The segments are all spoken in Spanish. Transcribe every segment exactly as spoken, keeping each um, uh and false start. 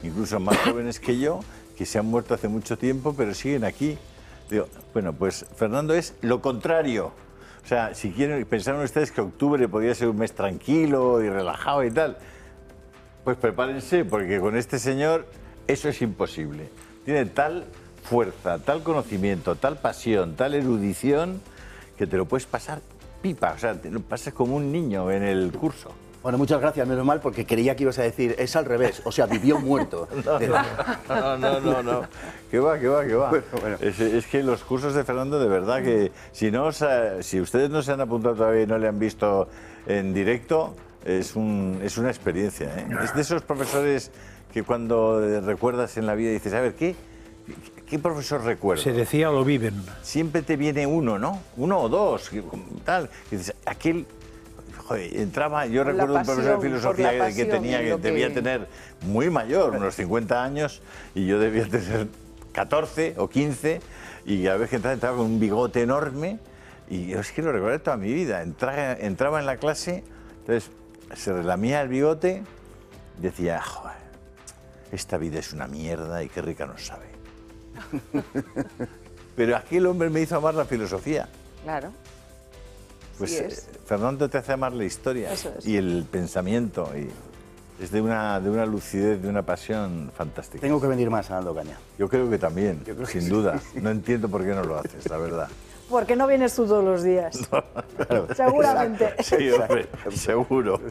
incluso más jóvenes que yo, que se han muerto hace mucho tiempo, pero siguen aquí. Digo, bueno, pues Fernando es lo contrario. O sea, si quieren, pensaron ustedes que octubre podía ser un mes tranquilo y relajado y tal, pues prepárense, porque con este señor eso es imposible. Tiene tal fuerza, tal conocimiento, tal pasión, tal erudición, que te lo puedes pasar pipa, o sea, te lo pasas como un niño en el curso. Bueno, muchas gracias, menos mal, porque creía que ibas a decir, es al revés, o sea, vivió muerto. No, no, no, no, no, que va, que va, que va. Bueno, bueno. Es, es que los cursos de Fernando, de verdad que si, no, si ustedes no se han apuntado todavía y no le han visto en directo, es, un, es una experiencia, ¿eh? Es de esos profesores que cuando recuerdas en la vida dices, a ver, ¿qué, qué profesor recuerdo? Se decía, lo viven. Siempre te viene uno, ¿no? Uno o dos, tal. Y dices, aquel... Joder, entraba, yo por recuerdo pasión, un profesor de filosofía que, que tenía, que, que debía tener muy mayor, unos cincuenta años, y yo debía tener catorce o quince, y a veces entraba, entraba con un bigote enorme, y yo es que lo recuerdo toda mi vida. Entraba, entraba en la clase, entonces se relamía el bigote, y decía, joder, esta vida es una mierda y qué rica nos sabe. Pero aquel hombre me hizo amar la filosofía. Claro. Pues sí es. Fernando te hace amar la historia Eso es. y el pensamiento. Y es de una, de una lucidez, de una pasión fantástica. Tengo que venir más a Dando Caña. Yo creo que también, Yo creo que sin sí. duda. No entiendo por qué no lo haces, la verdad. ¿Por qué no vienes tú todos los días? No, claro. Seguramente. Sí, hombre, seguro.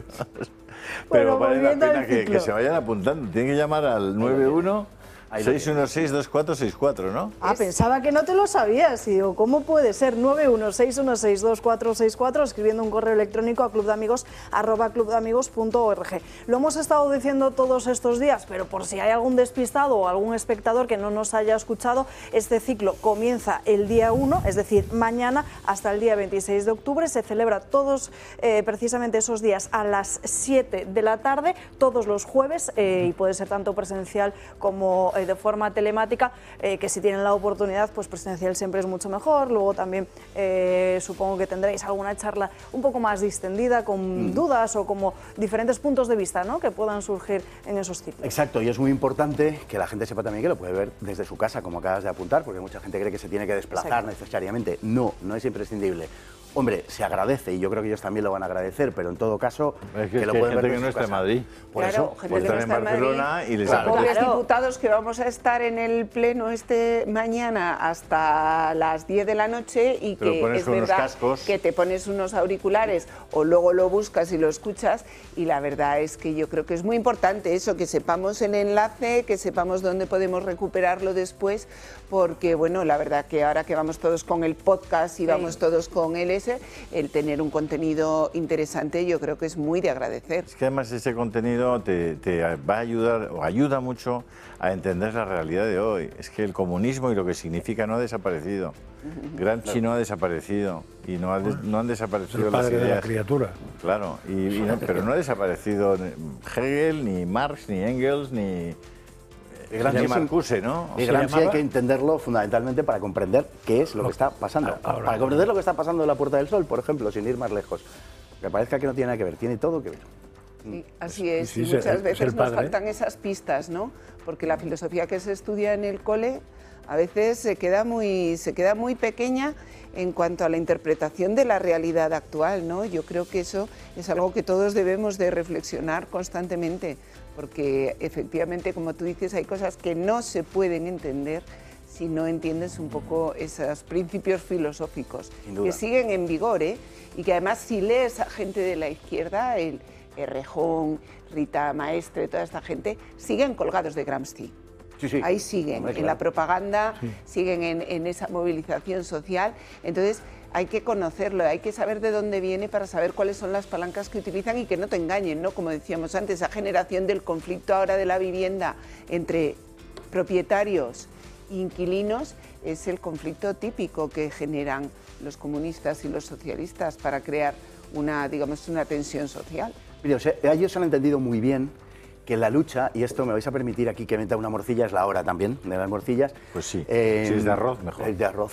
Bueno, Pero vale la volviendo al pena que, ciclo. que se vayan apuntando. Tienen que llamar al nueve uno seis uno seis dos cuatro seis cuatro, ¿no? Ah, pensaba que no te lo sabías. Y digo, ¿cómo puede ser? nueve uno seis uno seis dos cuatro seis cuatro, escribiendo un correo electrónico a clubdeamigos arroba clubdeamigos punto org. Lo hemos estado diciendo todos estos días, pero por si hay algún despistado o algún espectador que no nos haya escuchado, este ciclo comienza el día uno, es decir, mañana hasta el día veintiséis de octubre. Se celebra todos, eh, precisamente esos días, a las siete de la tarde, todos los jueves, eh, y puede ser tanto presencial como de forma telemática, eh, que si tienen la oportunidad, pues presencial siempre es mucho mejor. Luego también eh, supongo que tendréis alguna charla un poco más distendida, con mm. dudas o como diferentes puntos de vista, ¿no?, que puedan surgir en esos ciclos. Exacto, y es muy importante que la gente sepa también que lo puede ver desde su casa, como acabas de apuntar, porque mucha gente cree que se tiene que desplazar Exacto. necesariamente. No, no es imprescindible. Hombre, se agradece y yo creo que ellos también lo van a agradecer, pero en todo caso es que, que es lo que pueden hay ver gente que no está en Madrid. Por claro, eso, gente pues que no están está en Barcelona Madrid, y les claro. apetece. Pobres diputados que vamos a estar en el pleno este mañana hasta las diez de la noche y Pero que pones es unos verdad cascos. que te pones unos auriculares o luego lo buscas y lo escuchas, y la verdad es que yo creo que es muy importante eso, que sepamos el enlace, que sepamos dónde podemos recuperarlo después, porque bueno, la verdad que ahora que vamos todos con el podcast y sí. vamos todos con el ese, el tener un contenido interesante yo creo que es muy de agradecer. Es que además ese contenido te, te va a ayudar o ayuda mucho a entender la realidad de hoy. Es que el comunismo y lo que significa no ha desaparecido. Gramsci claro. no ha desaparecido y no, ha de, no han desaparecido el padre las ideas. de la criatura. Claro, y, y no, pero no ha desaparecido Hegel, ni Marx, ni Engels, ni... Gramsci Marcuse, ¿no? Y Gramsci hay que entenderlo fundamentalmente para comprender qué es lo que está pasando. Ahora, para comprender lo que está pasando en la Puerta del Sol, por ejemplo, sin ir más lejos. Me parezca que no tiene nada que ver, tiene todo que ver. Sí, así es, sí, y sí, muchas es veces padre, nos faltan ¿eh? esas pistas, ¿no? Porque la filosofía que se estudia en el cole a veces se queda muy, se queda muy pequeña en cuanto a la interpretación de la realidad actual, ¿no? Yo creo que eso es algo que todos debemos de reflexionar constantemente, porque efectivamente, como tú dices, hay cosas que no se pueden entender si no entiendes un poco esos principios filosóficos que siguen en vigor, ¿eh? Y que además si lees a gente de la izquierda, el Errejón, Rita Maestre, toda esta gente, siguen colgados de Gramsci. Sí, sí. Ahí siguen, Hombre, claro. en la propaganda, sí. siguen en, en esa movilización social. Entonces hay que conocerlo, hay que saber de dónde viene para saber cuáles son las palancas que utilizan y que no te engañen, ¿no? Como decíamos antes, esa generación del conflicto ahora de la vivienda entre propietarios e inquilinos es el conflicto típico que generan los comunistas y los socialistas para crear una, digamos, una tensión social. Mire, o sea, ellos han entendido muy bien que la lucha, y esto me vais a permitir aquí que meta una morcilla, es la hora también de las morcillas. Pues sí, eh, si es de arroz, mejor. Es de arroz.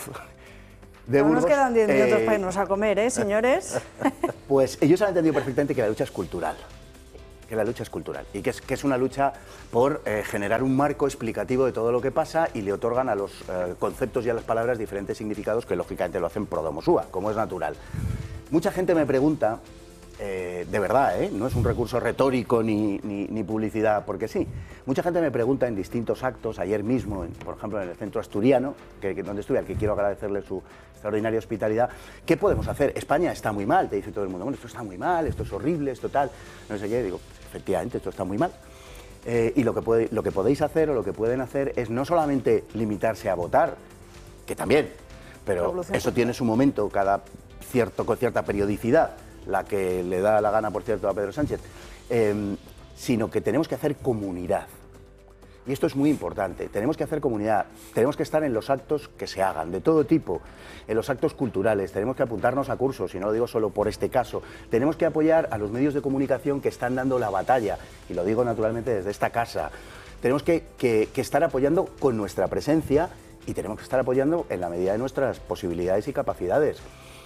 De no Burgos, nos quedan diez minutos eh, para irnos a comer, ¿eh, señores? Pues ellos han entendido perfectamente que la lucha es cultural. que la lucha es cultural y que es, que es una lucha por eh, generar un marco explicativo de todo lo que pasa y le otorgan a los eh, conceptos y a las palabras diferentes significados que lógicamente lo hacen pro domo sua, como es natural. Mucha gente me pregunta, eh, de verdad, ¿eh? no es un recurso retórico ni, ni, ni publicidad, porque sí, mucha gente me pregunta en distintos actos, ayer mismo, en, por ejemplo en el centro asturiano, que, que donde estuve, al que quiero agradecerle su extraordinaria hospitalidad, ¿qué podemos hacer? España está muy mal, te dice todo el mundo, bueno, esto está muy mal, esto es horrible, esto tal, no sé qué, digo, efectivamente, esto está muy mal. Eh, y lo que, puede, lo que podéis hacer o lo que pueden hacer es no solamente limitarse a votar, que también, pero eso tiene su momento cada cierto, con cierta periodicidad, la que le da la gana, por cierto, a Pedro Sánchez, eh, sino que tenemos que hacer comunidad. Y esto es muy importante, tenemos que hacer comunidad, tenemos que estar en los actos que se hagan, de todo tipo, en los actos culturales, tenemos que apuntarnos a cursos, y no lo digo solo por este caso, tenemos que apoyar a los medios de comunicación que están dando la batalla, y lo digo naturalmente desde esta casa, tenemos que, que, que estar apoyando con nuestra presencia y tenemos que estar apoyando en la medida de nuestras posibilidades y capacidades.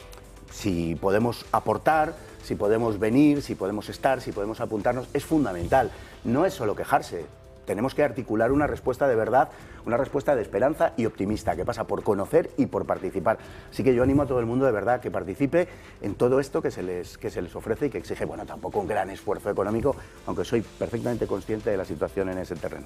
Si podemos aportar, si podemos venir, si podemos estar, si podemos apuntarnos, es fundamental, no es solo quejarse. Tenemos que articular una respuesta de verdad, una respuesta de esperanza y optimista, que pasa por conocer y por participar. Así que yo animo a todo el mundo de verdad que participe en todo esto que se les, que se les ofrece y que exige, bueno, tampoco un gran esfuerzo económico, aunque soy perfectamente consciente de la situación en ese terreno.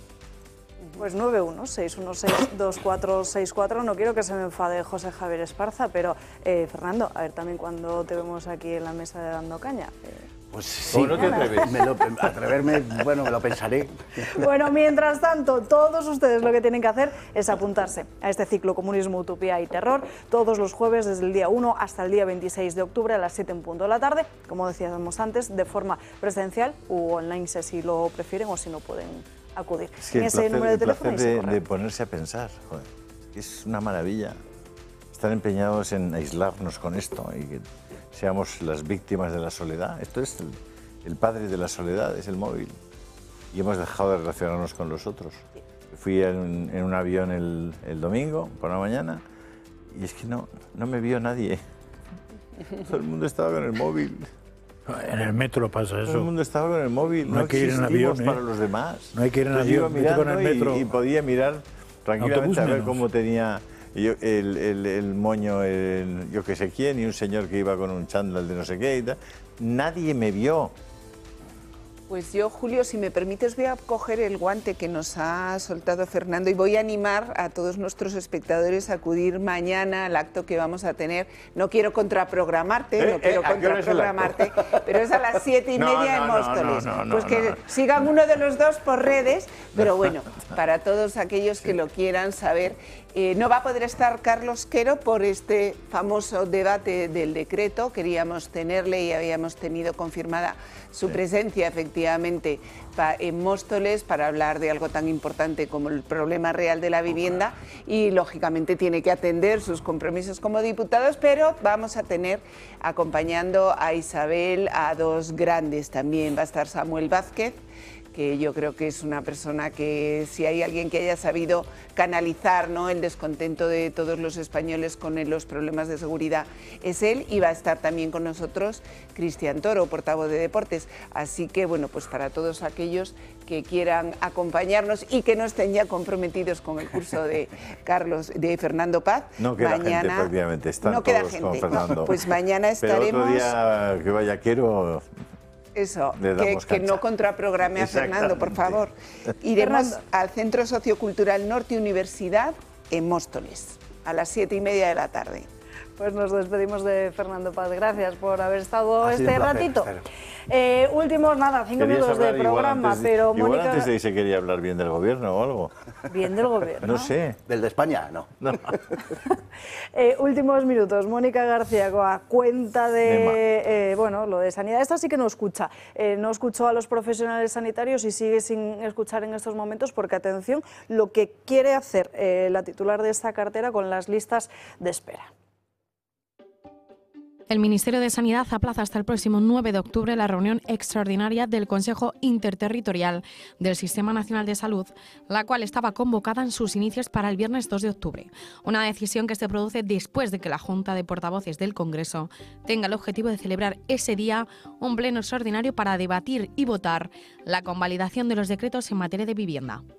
Pues nueve uno seis uno seis dos cuatro seis cuatro, no quiero que se me enfade José Javier Esparza, pero eh, Fernando, a ver también cuando te vemos aquí en la mesa de Dando Caña. Eh, Pues sí, no te atreves? Me lo, atreverme, bueno, me lo pensaré. Bueno, mientras tanto, todos ustedes lo que tienen que hacer es apuntarse a este ciclo Comunismo, Utopía y Terror, todos los jueves desde el día uno hasta el día veintiséis de octubre a las siete en punto de la tarde, como decíamos antes, de forma presencial u online, si así lo prefieren o si no pueden acudir. Es que en el ese placer, número de el teléfono placer de, de ponerse a pensar, joder, es una maravilla. Están empeñados en aislarnos con esto y que seamos las víctimas de la soledad. Esto es el, el padre de la soledad, es el móvil. Y hemos dejado de relacionarnos con los otros. Fui en, en un avión el, el domingo por la mañana y es que no, no me vio nadie. Todo el mundo estaba con el móvil. En el metro pasa eso. Todo el mundo estaba con el móvil. No, No hay que ir en avión, ¿eh? para los demás. No hay que ir en Yo avión, iba vete con el metro. Y, y podía mirar tranquilamente Autobús a ver menos. cómo tenía yo, el, el, el moño, el, yo que sé quién, y un señor que iba con un chándal de no sé qué y tal. Nadie me vio. Pues yo, Julio, si me permites, voy a coger el guante que nos ha soltado Fernando y voy a animar a todos nuestros espectadores a acudir mañana al acto que vamos a tener. No quiero contraprogramarte, ¿Eh? no quiero ¿Eh? ¿A qué hora es el contraprogramarte, pero es a las siete y No, media no, en no, Móstoles. no, no, no, pues que no. sigan uno de los dos por redes, pero bueno, para todos aquellos que lo quieran saber. Eh, no va a poder estar Carlos Quero por este famoso debate del decreto. Queríamos tenerle y habíamos tenido confirmada su Sí. presencia efectivamente pa, en Móstoles para hablar de algo tan importante como el problema real de la vivienda y lógicamente tiene que atender sus compromisos como diputados, pero vamos a tener acompañando a Isabel a dos grandes también. Va a estar Samuel Vázquez, que yo creo que es una persona que si hay alguien que haya sabido canalizar, ¿no?, el descontento de todos los españoles con los problemas de seguridad es él, y va a estar también con nosotros Cristian Toro, portavoz de Deportes. Así que, bueno, pues para todos aquellos que quieran acompañarnos y que no estén ya comprometidos con el curso de Carlos, de Fernando Paz, No queda mañana gente prácticamente, están no queda todos gente. con Fernando. No, pues mañana Pero estaremos. otro día que vaya quiero... Eso, Le que, damos que cancha. no contraprograme a Fernando, por favor. Iremos Fernando. al Centro Sociocultural Norte Universidad en Móstoles, a las siete y media de la tarde. Pues nos despedimos de Fernando Paz. Gracias por haber estado Ha sido este un placer, ratito. Fer. Eh, últimos, nada, cinco Querías minutos de hablar igual programa, antes de- pero igual Mónica... antes de ahí se quería hablar bien del gobierno o algo. Bien del gobierno. No sé. ¿Del de España? No. No. Eh, últimos minutos, Mónica García, a cuenta de, eh, bueno, lo de sanidad. Esta sí que no escucha, eh, no escuchó a los profesionales sanitarios y sigue sin escuchar en estos momentos porque, atención, lo que quiere hacer eh, la titular de esta cartera con las listas de espera. El Ministerio de Sanidad aplaza hasta el próximo nueve de octubre la reunión extraordinaria del Consejo Interterritorial del Sistema Nacional de Salud, la cual estaba convocada en sus inicios para el viernes dos de octubre. Una decisión que se produce después de que la Junta de Portavoces del Congreso tenga el objetivo de celebrar ese día un pleno extraordinario para debatir y votar la convalidación de los decretos en materia de vivienda.